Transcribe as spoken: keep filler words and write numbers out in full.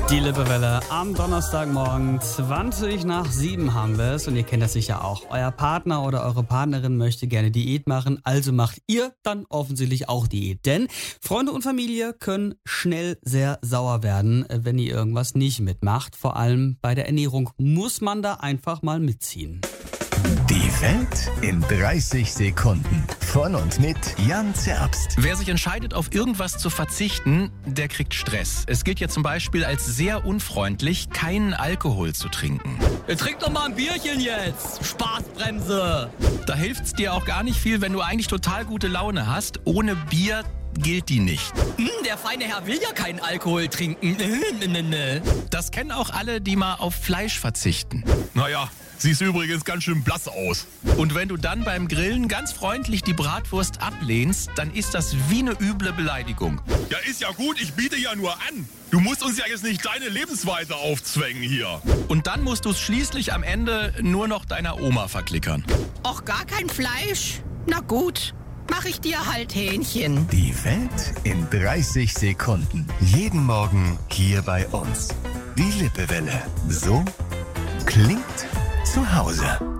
Die Lippewelle am Donnerstagmorgen, zwanzig nach sieben haben wir es und ihr kennt das sicher auch. Euer Partner oder eure Partnerin möchte gerne Diät machen, also macht ihr dann offensichtlich auch Diät. Denn Freunde und Familie können schnell sehr sauer werden, wenn ihr irgendwas nicht mitmacht. Vor allem bei der Ernährung muss man da einfach mal mitziehen. Die Welt in dreißig Sekunden. Von und mit Jan Zerbst. Wer sich entscheidet, auf irgendwas zu verzichten, der kriegt Stress. Es gilt ja zum Beispiel als sehr unfreundlich, keinen Alkohol zu trinken. Trink doch mal ein Bierchen jetzt. Spaßbremse. Da hilft's dir auch gar nicht viel, wenn du eigentlich total gute Laune hast. Ohne Bier gilt die nicht. Hm, der feine Herr will ja keinen Alkohol trinken. Das kennen auch alle, die mal auf Fleisch verzichten. Naja, siehst übrigens ganz schön blass aus. Und wenn du dann beim Grillen ganz freundlich die Bratwurst ablehnst, dann ist das wie eine üble Beleidigung. Ja, ist ja gut, ich biete ja nur an. Du musst uns ja jetzt nicht deine Lebensweise aufzwängen hier. Und dann musst du es schließlich am Ende nur noch deiner Oma verklickern. Och, gar kein Fleisch? Na gut, mach ich dir halt Hähnchen. Die Welt in dreißig Sekunden. Jeden Morgen hier bei uns. Die Lippewelle. So klingt zu Hause.